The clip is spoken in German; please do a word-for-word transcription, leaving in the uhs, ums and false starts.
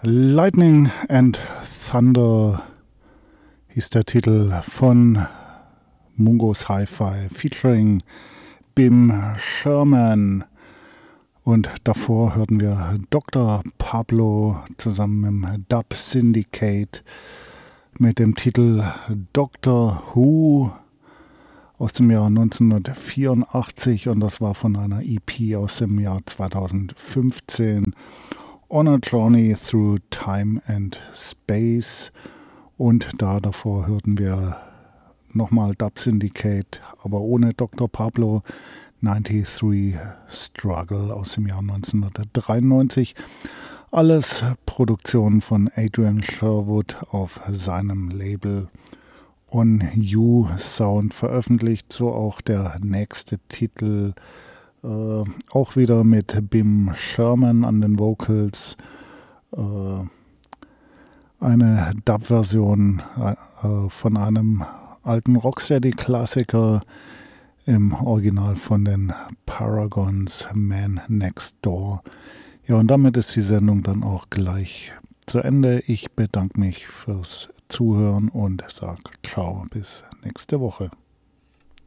Lightning and Thunder hieß der Titel von Mungos Hi-Fi featuring Bim Sherman. Und davor hörten wir Doktor Pablo zusammen mit dem Dub Syndicate mit dem Titel Doctor Who aus dem Jahr neunzehnhundertvierundachtzig, und das war von einer E P aus dem Jahr zweitausendfünfzehn, On a Journey Through Time and Space. Und da davor hörten wir nochmal Dub Syndicate, aber ohne Doktor Pablo, dreiundneunzig Struggle aus dem Jahr neunzehnhundertdreiundneunzig. Alles Produktionen von Adrian Sherwood auf seinem Label On You Sound veröffentlicht, so auch der nächste Titel, äh, auch wieder mit Bim Sherman an den Vocals, äh, eine Dub-Version äh, von einem alten Rocksteady-Klassiker, im Original von den Paragons, Man Next Door. Ja, und damit ist die Sendung dann auch gleich zu Ende. Ich bedanke mich fürs Zuhören und sage ciao, bis nächste Woche.